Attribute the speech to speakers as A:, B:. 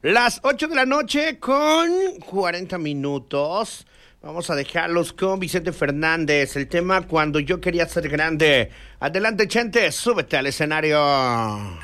A: Las 8 de la noche con 40 minutos. Vamos a dejarlos con Vicente Fernández. El tema Cuando yo quería ser grande. Adelante, Chente, súbete al escenario.